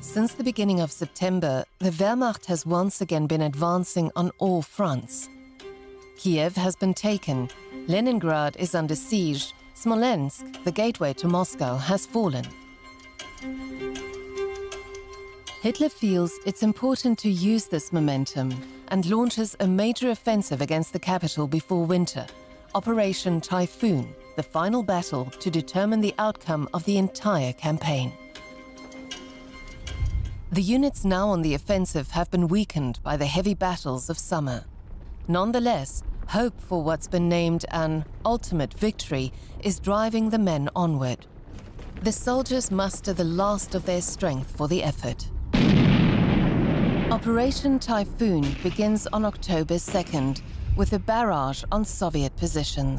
Since the beginning of September, the Wehrmacht has once again been advancing on all fronts. Kiev has been taken, Leningrad is under siege, Smolensk, the gateway to Moscow, has fallen. Hitler feels it's important to use this momentum and launches a major offensive against the capital before winter, Operation Typhoon, the final battle to determine the outcome of the entire campaign. The units now on the offensive have been weakened by the heavy battles of summer. Nonetheless, hope for what's been named an ultimate victory is driving the men onward. The soldiers muster the last of their strength for the effort. Operation Typhoon begins on October 2nd with a barrage on Soviet positions.